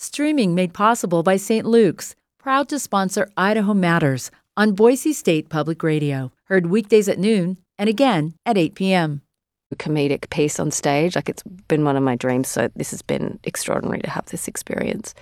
Streaming made possible by St. Luke's, proud to sponsor Idaho Matters on Boise State Public Radio. Heard weekdays at noon and again at 8 p.m. Comedic piece on stage. Like, it's been one of my dreams, so this has been extraordinary to have this experience.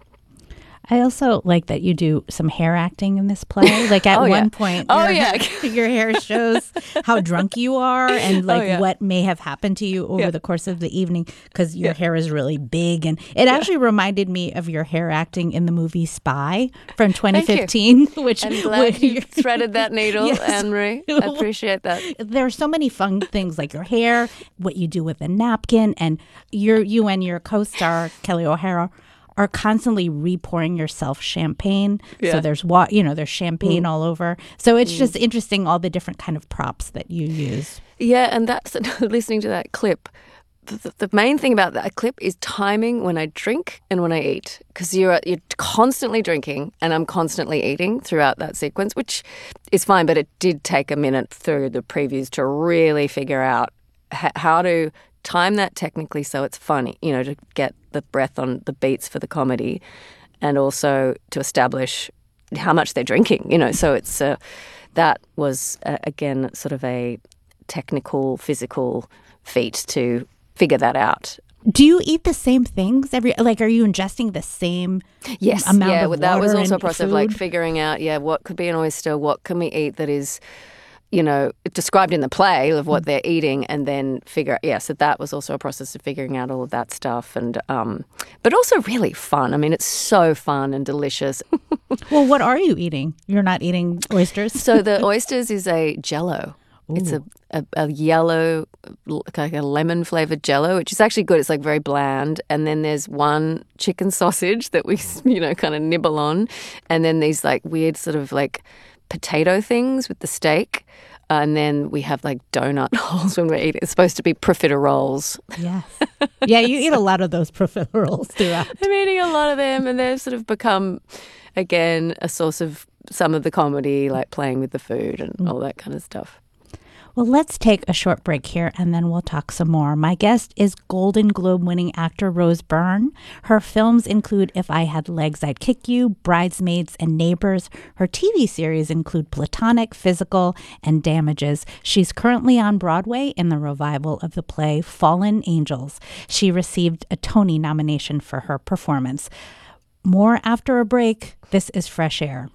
I also like that you do some hair acting in this play. Like at one point, your hair shows how drunk you are and what may have happened to you over the course of the evening because your hair is really big. And it actually reminded me of your hair acting in the movie Spy from 2015. Which I'm glad you threaded that needle, yes. Anne-Marie. I appreciate that. There are so many fun things like your hair, what you do with a napkin, and you and your co-star, Kelly O'Hara, are constantly repouring yourself champagne. Yeah. So there's champagne all over. So it's just interesting, all the different kind of props that you use. Yeah, and that's listening to that clip. The main thing about that clip is timing when I drink and when I eat, because you're constantly drinking and I'm constantly eating throughout that sequence, which is fine, but it did take a minute through the previews to really figure out how to time that technically so it's funny, to get the breath on the beats for the comedy and also to establish how much they're drinking, So it's that was, again, sort of a technical, physical feat to figure that out. Do you eat the same things are you ingesting the same amount of water? That was also a process food? of figuring out, what could be an oyster, what can we eat that is described in the play of what they're eating, and then so that was also a process of figuring out all of that stuff, and but also really fun. I mean, it's so fun and delicious. Well, what are you eating? You're not eating oysters? So the oysters is a Jell-O. Ooh. It's a yellow, like a lemon-flavored Jell-O, which is actually good. It's like very bland. And then there's one chicken sausage that we, kind of nibble on. And then these like weird sort of like potato things with the steak. And then we have like donut holes when we're eating. It's supposed to be profiteroles. Yes. Yeah, you eat a lot of those profiteroles throughout. I'm eating a lot of them, and they've sort of become, again, a source of some of the comedy, like playing with the food and all that kind of stuff. Well, let's take a short break here, and then we'll talk some more. My guest is Golden Globe-winning actor Rose Byrne. Her films include If I Had Legs, I'd Kick You, Bridesmaids, and Neighbors. Her TV series include Platonic, Physical, and Damages. She's currently on Broadway in the revival of the play Fallen Angels. She received a Tony nomination for her performance. More after a break. This is Fresh Air.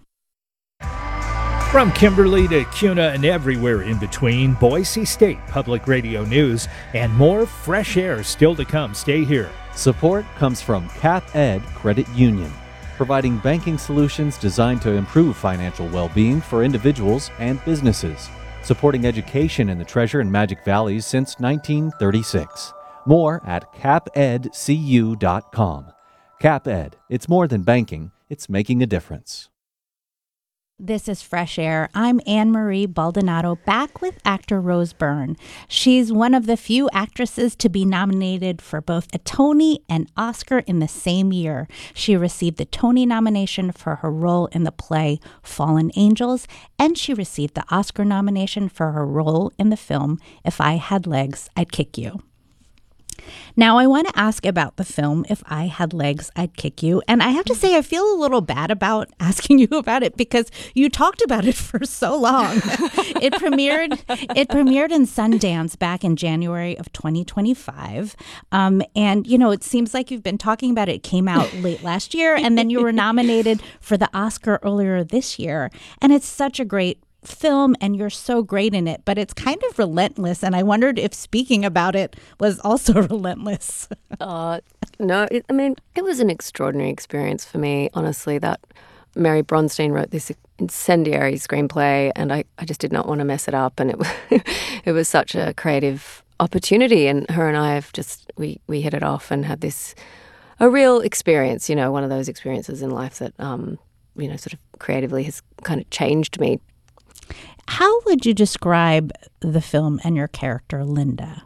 From Kimberly to Kuna and everywhere in between, Boise State Public Radio News and more fresh air still to come. Stay here. Support comes from CapEd Credit Union, providing banking solutions designed to improve financial well-being for individuals and businesses, supporting education in the Treasure and Magic Valleys since 1936. More at capedcu.com. CapEd, it's more than banking, it's making a difference. This is Fresh Air. I'm Anne-Marie Baldonado, back with actor Rose Byrne. She's one of the few actresses to be nominated for both a Tony and Oscar in the same year. She received the Tony nomination for her role in the play Fallen Angels, and she received the Oscar nomination for her role in the film If I Had Legs, I'd Kick You. Now, I want to ask about the film, If I Had Legs, I'd Kick You. And I have to say, I feel a little bad about asking you about it because you talked about it for so long. It premiered in Sundance back in January of 2025. And, it seems like you've been talking about it. It came out late last year, and then you were nominated for the Oscar earlier this year. And it's such a great film, and you're so great in it, but it's kind of relentless, and I wondered if speaking about it was also relentless. No, it was an extraordinary experience for me, honestly. That Mary Bronstein wrote this incendiary screenplay, and I just did not want to mess it up, and it was such a creative opportunity, and her and I have we hit it off and had a real experience, one of those experiences in life that sort of creatively has kind of changed me. How would you describe the film and your character, Linda?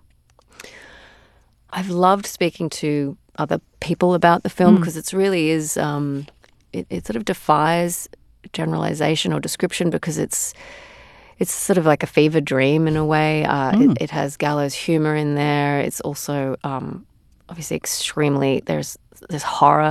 I've loved speaking to other people about the film because it really is, it sort of defies generalization or description because it's sort of like a fever dream in a way. It has gallows humor in there. It's also obviously extremely, there's horror